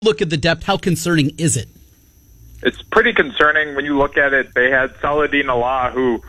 Look at the depth. How concerning is it? It's pretty concerning when you look at it. They had Saladin Allah, who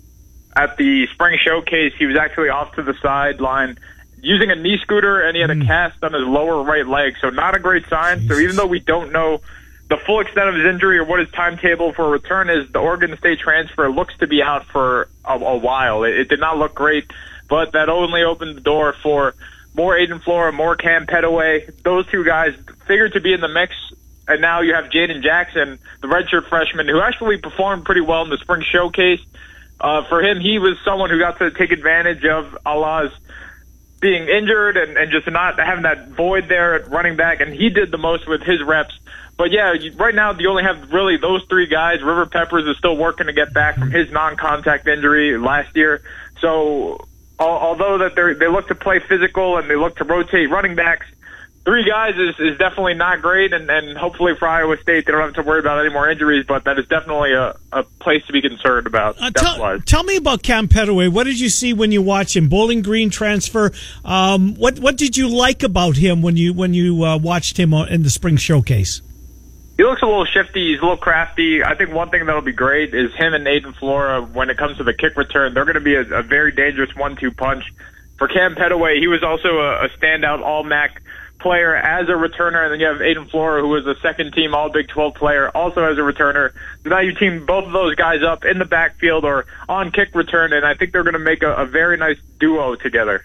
at the spring showcase, he was actually off to the sideline using a knee scooter, and he had a cast on his lower right leg, so not a great sign. Jesus. So even though we don't know the full extent of his injury or what his timetable for return is, the Oregon State transfer looks to be out for a while. It did not look great, but that only opened the door for more Aiden Flora, more Cam Petaway. Those two guys figured to be in the mix, and now you have Jaden Jackson, the redshirt freshman, who actually performed pretty well in the spring showcase. For him, he was someone who got to take advantage of Allah's being injured and just not having that void there at running back, and he did the most with his reps. But yeah, right now you only have really those three guys. River Peppers is still working to get back from his non-contact injury last year. So although that they look to play physical and they look to rotate running backs, three guys is definitely not great, and hopefully for Iowa State they don't have to worry about any more injuries, but that is definitely a place to be concerned about. Tell me about Cam Petaway. What did you see when you watched him? Bowling Green transfer. What did you like about him when you watched him in the spring showcase? He looks a little shifty. He's a little crafty. I think one thing that'll be great is him and Aiden Flora, when it comes to the kick return, they're going to be a very dangerous 1-2 punch. For Cam Petaway, he was also a standout All-MAC player as a returner, and then you have Aiden Flora, who was a second-team All-Big 12 player, also as a returner. So now you team both of those guys up in the backfield or on kick return, and I think they're going to make a very nice duo together.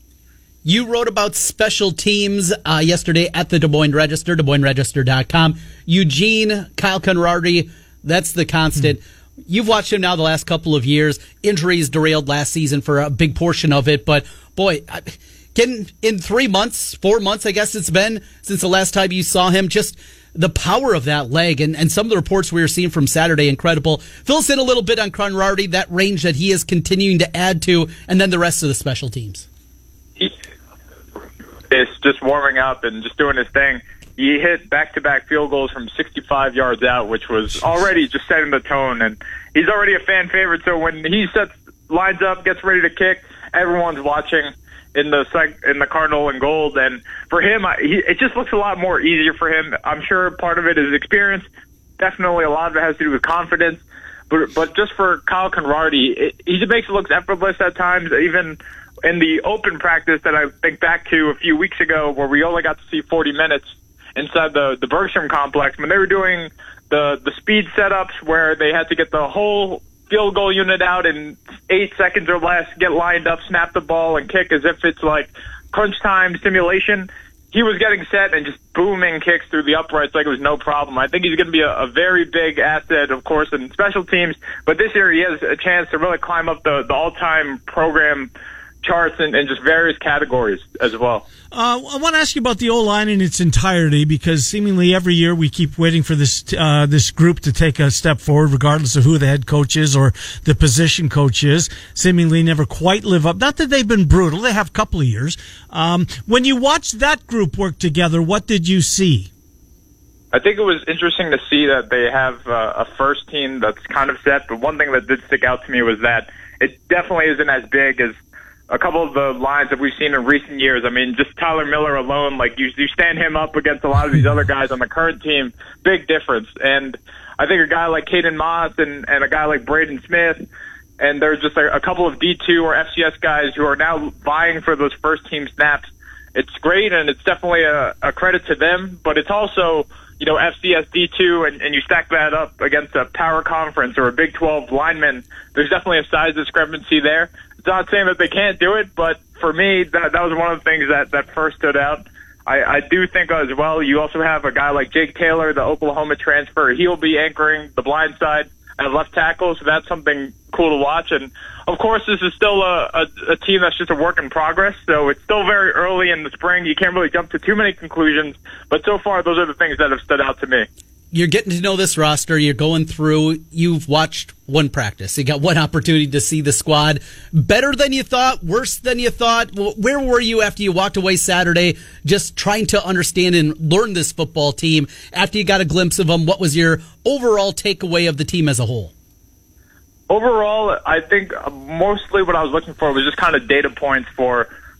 You wrote about special teams yesterday at the Des Moines Register, DesMoinesRegister.com. Eugene, Kyle Conradi, that's the constant. You've watched him now the last couple of years. Injuries derailed last season for a big portion of it, but boy, getting in 3 months, 4 months, I guess it's been since the last time you saw him, just the power of that leg and some of the reports we were seeing from Saturday, incredible. Fill us in a little bit on Conradi, that range that he is continuing to add to, and then the rest of the special teams. It's just warming up and just doing his thing. He hit back-to-back field goals from 65 yards out, which was already just setting the tone. And he's already a fan favorite, so when he lines up, gets ready to kick, everyone's watching in the Cardinal and gold. And for him, it just looks a lot more easier for him. I'm sure part of it is experience. Definitely a lot of it has to do with confidence. But just for Kyle Conradi, he just makes it look effortless at times, even in the open practice that I think back to a few weeks ago where we only got to see 40 minutes inside the Bergstrom complex when they were doing the speed setups where they had to get the whole field goal unit out in 8 seconds or less, get lined up, snap the ball, and kick as if it's like crunch time simulation. He was getting set and just booming kicks through the uprights like it was no problem. I think he's going to be a very big asset, of course, in special teams, but this year he has a chance to really climb up the all-time program charts in just various categories as well. I want to ask you about the O-line in its entirety, because seemingly every year we keep waiting for this group to take a step forward, regardless of who the head coach is or the position coach is. Seemingly never quite live up. Not that they've been brutal. They have a couple of years. When you watched that group work together, what did you see? I think it was interesting to see that they have a first team that's kind of set, but one thing that did stick out to me was that it definitely isn't as big as a couple of the lines that we've seen in recent years. I mean, just Tyler Miller alone, like you stand him up against a lot of these other guys on the current team, big difference. And I think a guy like Caden Moss and a guy like Braden Smith, and there's just a couple of D2 or FCS guys who are now vying for those first team snaps. It's great, and it's definitely a credit to them, but it's also, you know, FCS D2, and you stack that up against a power conference or a Big 12 lineman, there's definitely a size discrepancy there. It's not saying that they can't do it, but for me, that was one of the things that first stood out. I do think as well, you also have a guy like Jake Taylor, the Oklahoma transfer. He'll be anchoring the blind side at left tackle, so that's something cool to watch. And, of course, this is still a team that's just a work in progress, so it's still very early in the spring. You can't really jump to too many conclusions, but so far those are the things that have stood out to me. You're getting to know this roster. You're going through. You've watched one practice. You got one opportunity to see the squad. Better than you thought? Worse than you thought? Where were you after you walked away Saturday just trying to understand and learn this football team? After you got a glimpse of them, what was your overall takeaway of the team as a whole? Overall, I think mostly what I was looking for was just kind of data points for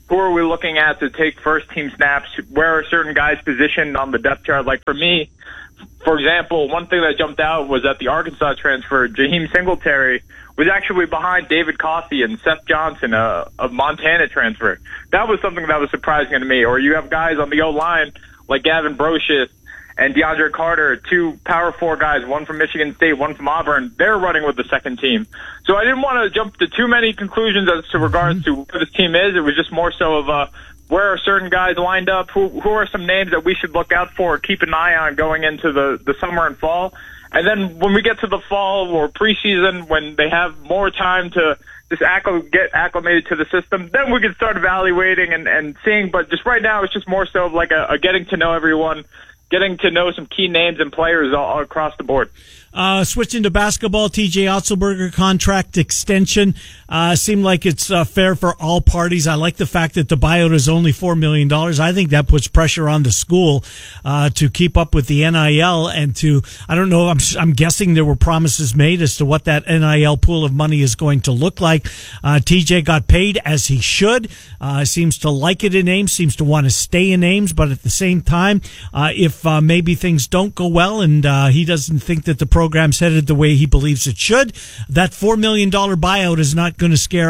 who are we looking at to take first-team snaps? Where are certain guys positioned on the depth chart? Like for me, for example, one thing that jumped out was that the Arkansas transfer, Jaheim Singletary, was actually behind David Coffey and Seth Johnson, a Montana transfer. That was something that was surprising to me. Or you have guys on the O-line like Gavin Brocious and DeAndre Carter, two Power 4 guys, one from Michigan State, one from Auburn. They're running with the second team. So I didn't want to jump to too many conclusions as to regards to where this team is. It was just more so of where are certain guys lined up, who are some names that we should look out for, keep an eye on going into the summer and fall. And then when we get to the fall or preseason, when they have more time to just get acclimated to the system, then we can start evaluating and seeing. But just right now, it's just more so of like a getting to know everyone, getting to know some key names and players all across the board. Switching to basketball, TJ Otzelberger contract extension seemed like it's fair for all parties. I like the fact that the buyout is only $4 million. I think that puts pressure on the school to keep up with the NIL and to, I don't know, I'm guessing there were promises made as to what that NIL pool of money is going to look like. TJ got paid as he should. Seems to like it in Ames, seems to want to stay in Ames, but at the same time, if maybe things don't go well and he doesn't think that the program's headed the way he believes it should, that $4 million buyout is not going to scare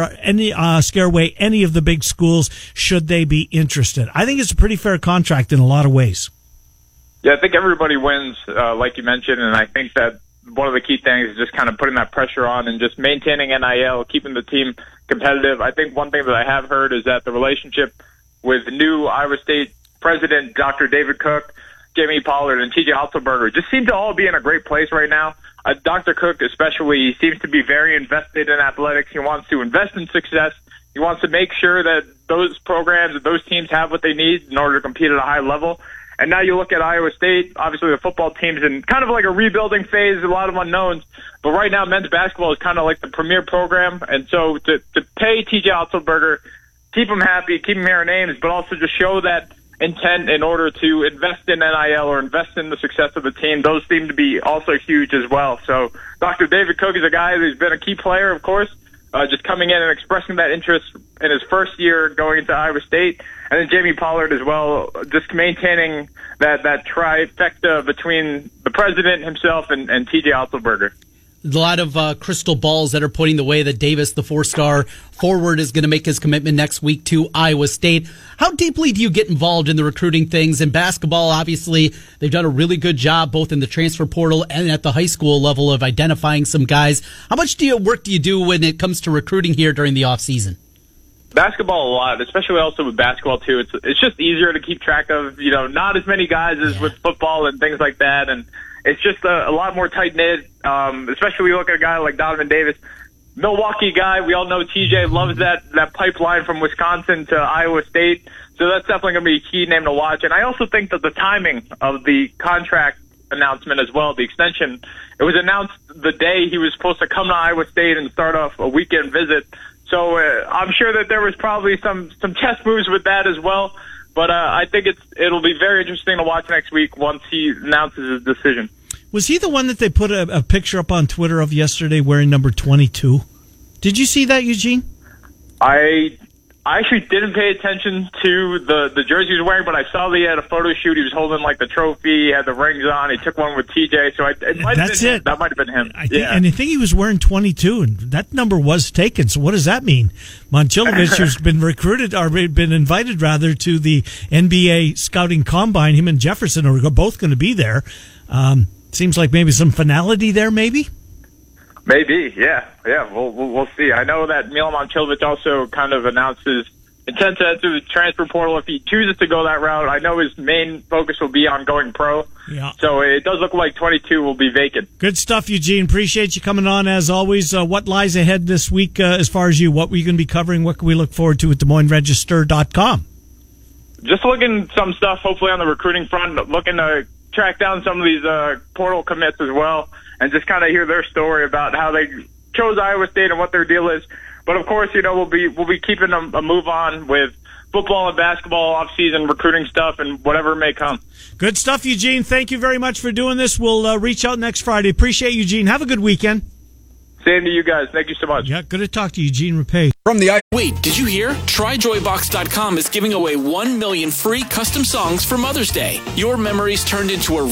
away any of the big schools should they be interested. I think it's a pretty fair contract in a lot of ways. Yeah, I think everybody wins, like you mentioned, and I think that one of the key things is just kind of putting that pressure on and just maintaining NIL, keeping the team competitive. I think one thing that I have heard is that the relationship with new Iowa State president, Dr. David Cook, Jamie Pollard, and TJ Otzelberger just seem to all be in a great place right now. Dr. Cook especially seems to be very invested in athletics. He wants to invest in success. He wants to make sure that those programs and those teams have what they need in order to compete at a high level. And now you look at Iowa State, obviously the football team's in kind of like a rebuilding phase, a lot of unknowns. But right now men's basketball is kind of like the premier program. And so to pay TJ Otzelberger, keep him happy, keep him hearing names, but also just show that intent in order to invest in NIL or invest in the success of the team, those seem to be also huge as well. So Dr. David Cook is a guy who's been a key player, of course, just coming in and expressing that interest in his first year going into Iowa State. And then Jamie Pollard as well, just maintaining that trifecta between the president himself and TJ Otzelberger. A lot of crystal balls that are pointing the way that Davis, the 4-star forward, is going to make his commitment next week to Iowa State. How deeply do you get involved in the recruiting things? In basketball, obviously, they've done a really good job both in the transfer portal and at the high school level of identifying some guys. How much work do you do when it comes to recruiting here during the offseason? Basketball a lot, especially also with basketball too. It's just easier to keep track of, not as many guys as with football and things like that, and it's just a lot more tight-knit, especially when you look at a guy like Donovan Davis. Milwaukee guy, we all know TJ loves that pipeline from Wisconsin to Iowa State, so that's definitely going to be a key name to watch. And I also think that the timing of the contract announcement as well, the extension, it was announced the day he was supposed to come to Iowa State and start off a weekend visit. So I'm sure that there was probably some chess moves with that as well. But I think it'll be very interesting to watch next week once he announces his decision. Was he the one that they put a picture up on Twitter of yesterday wearing number 22? Did you see that, Eugene? I actually didn't pay attention to the jersey he was wearing, but I saw that he had a photo shoot. He was holding like the trophy, he had the rings on. He took one with TJ, so that might have been him. And I think he was wearing 22, and that number was taken. So what does that mean? Momcilovic, who's been recruited or been invited rather to the NBA scouting combine, him and Jefferson are both going to be there. Seems like maybe some finality there, maybe. Maybe, yeah. We'll see. I know that Milan Momcilovic also kind of announces intent to enter the transfer portal if he chooses to go that route. I know his main focus will be on going pro. Yeah. So it does look like 22 will be vacant. Good stuff, Eugene. Appreciate you coming on as always. What lies ahead this week as far as you? What were you going to be covering? What can we look forward to at DesMoinesRegister.com? Just looking some stuff, hopefully on the recruiting front, looking to track down some of these portal commits as well, and just kind of hear their story about how they chose Iowa State and what their deal is. But of course, we'll be keeping a move on with football and basketball off-season recruiting stuff and whatever may come. Good stuff, Eugene. Thank you very much for doing this. We'll reach out next Friday. Appreciate you, Eugene. Have a good weekend. Same to you guys. Thank you so much. Yeah, good to talk to you, Eugene Rapay. Wait, did you hear? TryJoyBox.com is giving away 1 million free custom songs for Mother's Day. Your memories turned into a